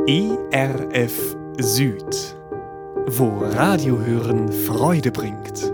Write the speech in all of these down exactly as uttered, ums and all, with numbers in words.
E R F Süd, wo Radiohören Freude bringt.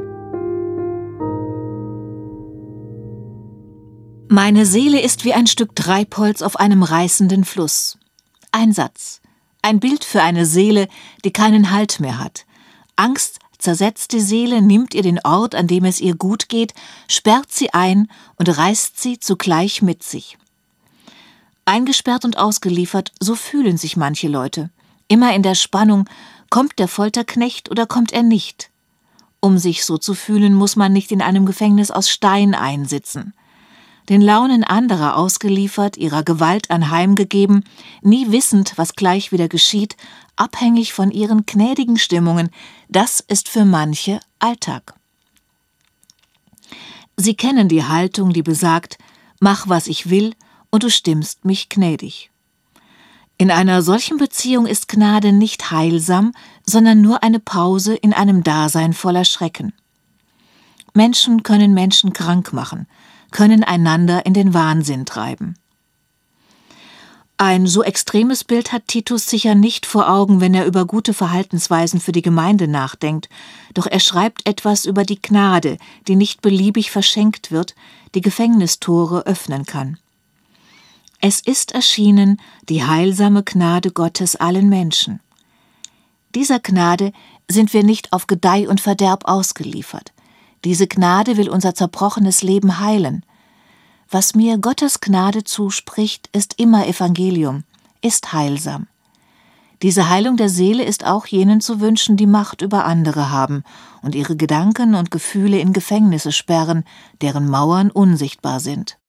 Meine Seele ist wie ein Stück Treibholz auf einem reißenden Fluss. Ein Satz, ein Bild für eine Seele, die keinen Halt mehr hat. Angst zersetzt die Seele, nimmt ihr den Ort, an dem es ihr gut geht, sperrt sie ein und reißt sie zugleich mit sich. Eingesperrt und ausgeliefert, so fühlen sich manche Leute. Immer in der Spannung, kommt der Folterknecht oder kommt er nicht? Um sich so zu fühlen, muss man nicht in einem Gefängnis aus Stein einsitzen. Den Launen anderer ausgeliefert, ihrer Gewalt anheimgegeben, nie wissend, was gleich wieder geschieht, abhängig von ihren gnädigen Stimmungen, das ist für manche Alltag. Sie kennen die Haltung, die besagt, mach, was ich will, und du stimmst mich gnädig. In einer solchen Beziehung ist Gnade nicht heilsam, sondern nur eine Pause in einem Dasein voller Schrecken. Menschen können Menschen krank machen, können einander in den Wahnsinn treiben. Ein so extremes Bild hat Titus sicher nicht vor Augen, wenn er über gute Verhaltensweisen für die Gemeinde nachdenkt, doch er schreibt etwas über die Gnade, die nicht beliebig verschenkt wird, die Gefängnistore öffnen kann. Es ist erschienen die heilsame Gnade Gottes allen Menschen. Dieser Gnade sind wir nicht auf Gedeih und Verderb ausgeliefert. Diese Gnade will unser zerbrochenes Leben heilen. Was mir Gottes Gnade zuspricht, ist immer Evangelium, ist heilsam. Diese Heilung der Seele ist auch jenen zu wünschen, die Macht über andere haben und ihre Gedanken und Gefühle in Gefängnisse sperren, deren Mauern unsichtbar sind.